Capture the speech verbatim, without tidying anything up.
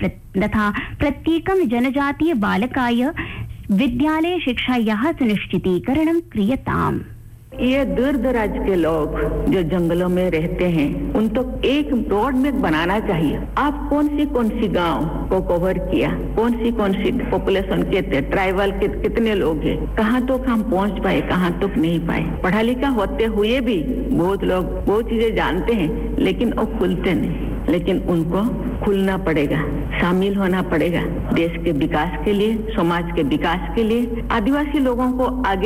तथा प्रत्येकं जनजातीय बालकाय विद्यालय शिक्षायाः सुनिश्चितीकरणं क्रियताम्। ये दूर दराज के लोग जो जंगलों में रहते हैं उन तो एक रोड में बनाना चाहिए। आप कौन सी कौन सी गांव को कवर किया, कौन सी कौन सी पॉपुलेशन के थे, ट्राइबल के कितने लोग हैं, कहाँ तक हम पहुँच पाए, कहाँ तक नहीं पाए। पढ़ा लिखा होते हुए भी बहुत लोग बहुत चीजें जानते हैं लेकिन वो खुलते नहीं। लेकिन उनको खुलना पड़ेगा, शामिल होना पड़ेगा देश के विकास के लिए, समाज के विकास के लिए। आदिवासी लोगों को आगे